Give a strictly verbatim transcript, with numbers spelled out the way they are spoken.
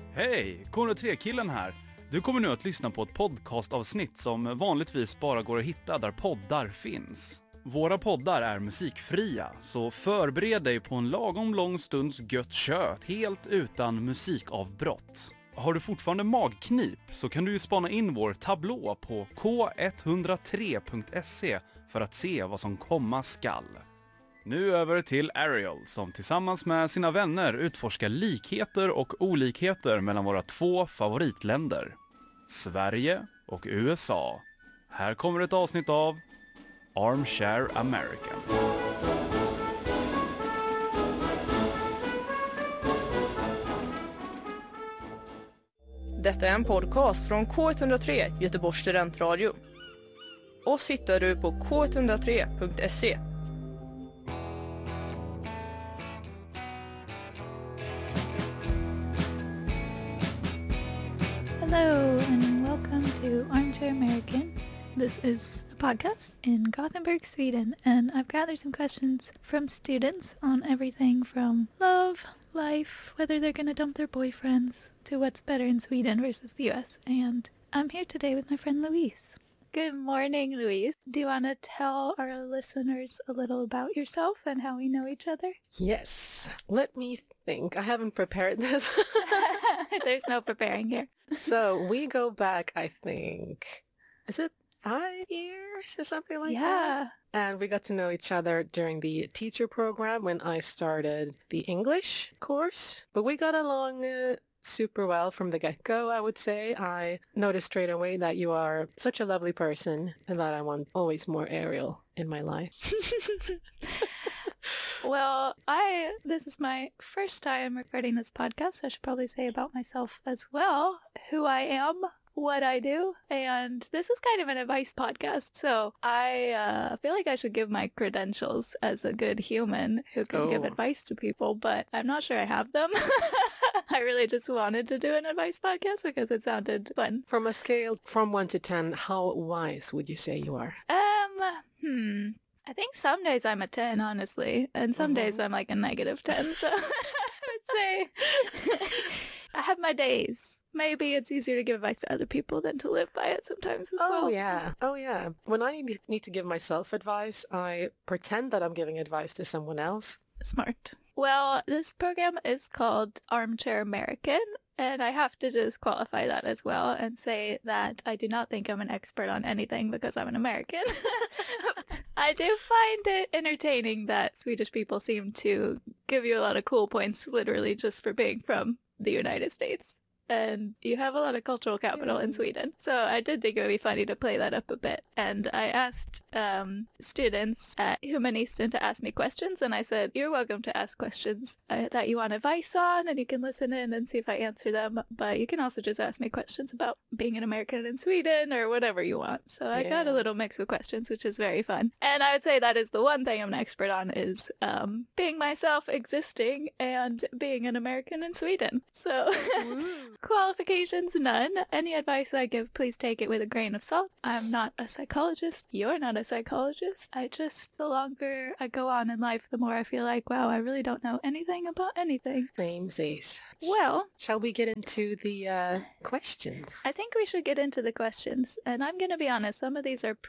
Hej! K noll tre-killen här. Du kommer nu att lyssna på ett podcastavsnitt som vanligtvis bara går att hitta där poddar finns. Våra poddar är musikfria, så förbered dig på en lagom lång stunds gött kött helt utan musikavbrott. Har du fortfarande magknip så kan du ju spana in vår tablå på k etthundratre punkt se för att se vad som komma skall. Nu över till Ariel som tillsammans med sina vänner utforskar likheter och olikheter mellan våra två favoritländer, Sverige och U S A. Här kommer ett avsnitt av Armchair American. Detta är en podcast från K etthundratre, Göteborgs studentradio. Oss hittar du på k etthundratre punkt se. Hello and welcome to Armchair American. This is a podcast in Gothenburg, Sweden, and I've gathered some questions from students on everything from love, life, whether they're going to dump their boyfriends, to what's better in Sweden versus the U S. And I'm here today with my friend Louise. Good morning, Louise. Do you want to tell our listeners a little about yourself and how we know each other? Yes. Let me think. I haven't prepared this. There's no preparing here. So we go back, I think, is it five years or something like yeah. that? And we got to know each other during the teacher program when I started the English course. But we got along uh, super well from the get-go, I would say. I noticed straight away that you are such a lovely person and that I want always more Ariel in my life. Well, I this is my first time recording this podcast, so I should probably say about myself as well, who I am, what I do, and this is kind of an advice podcast, so I uh, feel like I should give my credentials as a good human who can Oh. give advice to people, but I'm not sure I have them. I really just wanted to do an advice podcast because it sounded fun. From a scale from one to ten, how wise would you say you are? Um, hmm. I think some days I'm a ten, honestly, and some Mhm. days I'm like a negative ten, so I would say I have my days. Maybe it's easier to give advice to other people than to live by it sometimes as Oh, well. yeah. Oh, yeah. When I need need to give myself advice, I pretend that I'm giving advice to someone else. Smart. Well, this program is called Armchair American, and I have to just qualify that as well and say that I do not think I'm an expert on anything because I'm an American. I do find it entertaining that Swedish people seem to give you a lot of cool points literally just for being from the United States. And you have a lot of cultural capital in Sweden. So I did think it would be funny to play that up a bit. And I asked um, students at Humanistan to ask me questions. And I said, you're welcome to ask questions uh, that you want advice on. And you can listen in and see if I answer them. But you can also just ask me questions about being an American in Sweden or whatever you want. So I got a Yeah. little mix of questions, which is very fun. And I would say that is the one thing I'm an expert on is um, being myself, existing, and being an American in Sweden. So... Qualifications, none. Any advice I give, please take it with a grain of salt. I'm not a psychologist. You're not a psychologist. I just, the longer I go on in life, the more I feel like, wow, I really don't know anything about anything. Same says. Well, Shall we get into the uh, questions? I think we should get into the questions. And I'm going to be honest, some of these are